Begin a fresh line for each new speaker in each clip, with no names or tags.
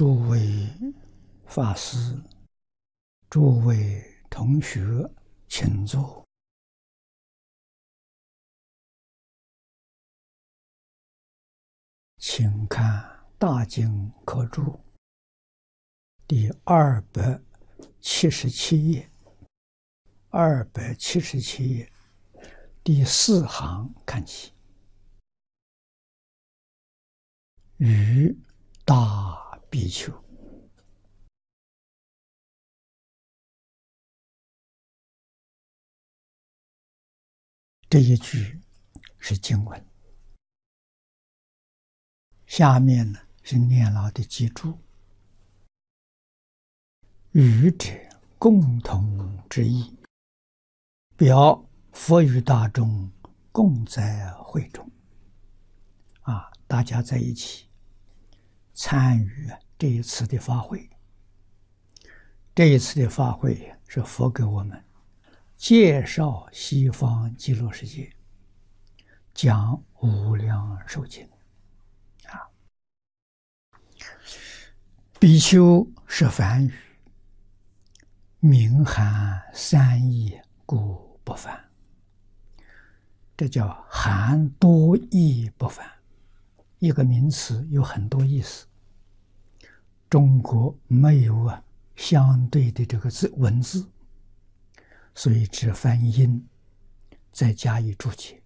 诸位法师、诸位同学，请坐。请看《大经科注》第277页，277页第4行看起。于大比丘，这一句是经文，下面呢是念老的记注。语者共同之意，表佛与大众共在会中。大家在一起参与这一次的法会。这一次的法会是佛给我们介绍西方极乐世界，讲无量寿经。比丘是梵语，名含三义，故不凡。这叫含多义不凡。一个名词有很多意思，中国没有相对的这个文字，所以只翻音，再加以注解。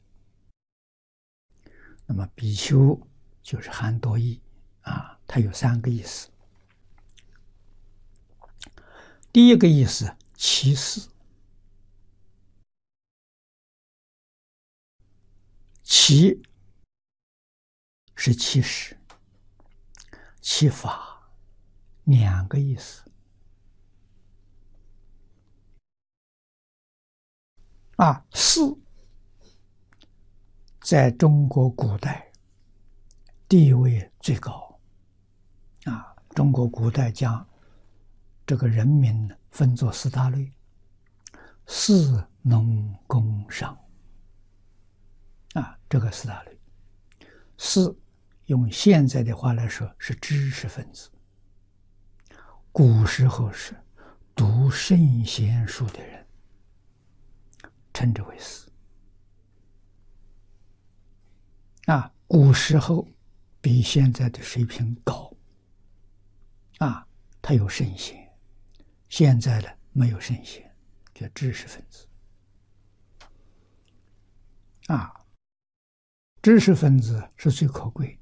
那么比丘就是含多义它有3个意思。第一个意思，起始。起是起始，起法2个意思。始在中国古代地位最高。中国古代将这个人民分作4大类：士、农、工、商。这个4大类，士用现在的话来说是知识分子。古时候是读圣贤书的人，称之为士。古时候比现在的水平高。他有圣贤，现在的没有圣贤，叫知识分子。知识分子是最可贵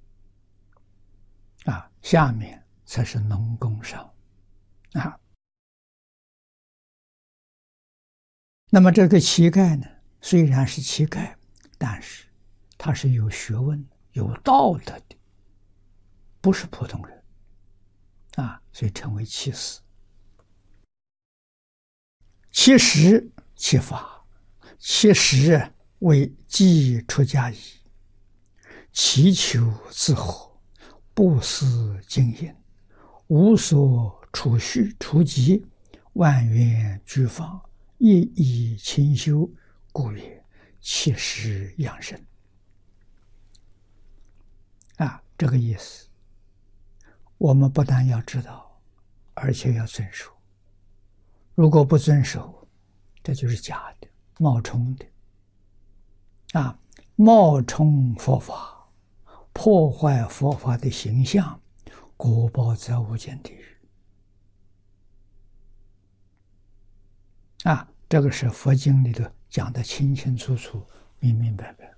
的。下面才是农工商。那么这个乞丐呢，虽然是乞丐，但是他是有学问、有道德的，不是普通人。所以称为乞士。乞食、乞法。乞食为即出家矣，祈求自活，不思经营，无所储蓄储集，万缘俱放，一意清修，故曰乞食养生。这个意思我们不但要知道，而且要遵守。如果不遵守，这就是假的、冒充的。冒充佛法，破坏佛法的形象，果报在无间地狱。这个是佛经里头讲的清清楚楚、明明白白。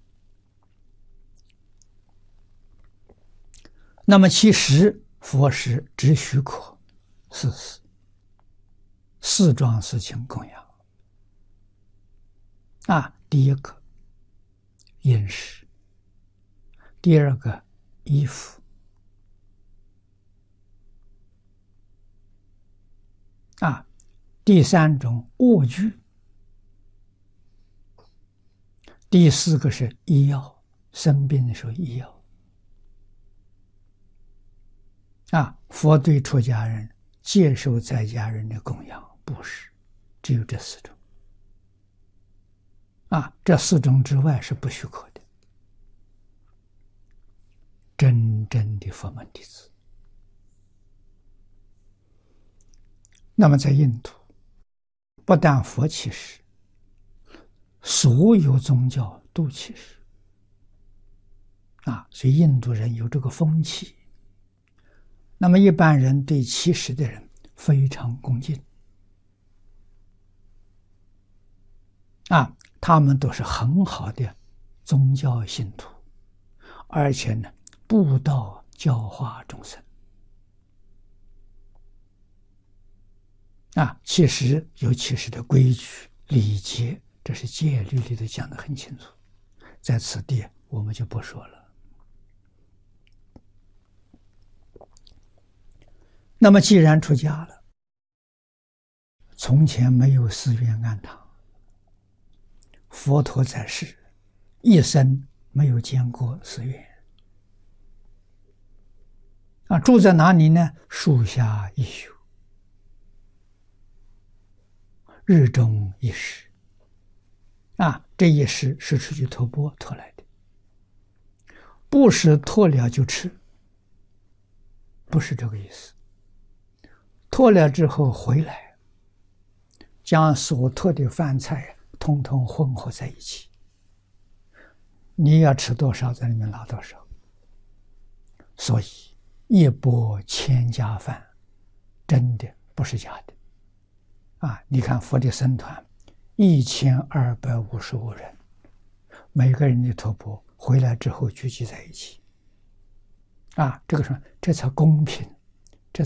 那么其实佛是只许可4事，4桩事情供养。第一个饮食，第2个衣服，第3种卧具，第4个是医药，生病的时候医药。佛对出家人接受在家人的供养布施，只有这4种。这4种之外是不许可的。真正的佛门弟子那么在印度，不但佛起誓，所有宗教都起誓所以印度人有这个风气。那么一般人对起誓的人非常恭敬他们都是很好的宗教信徒，而且呢，布道教化众生其实有其实的规矩礼节，这是戒律里头讲得很清楚，在此地我们就不说了。那么既然出家了，从前没有寺院庵堂，佛陀在世一生没有见过寺院住在哪里呢？树下一宿，日中一食这一食是出去托钵托来的，不是托了就吃，不是这个意思。托了之后回来，将所托的饭菜统统混合在一起，你要吃多少在里面拿多少。所以一钵千家饭真的不是假的你看佛的僧团1255人，每个人的托钵回来之后聚集在一起这个时候这才公平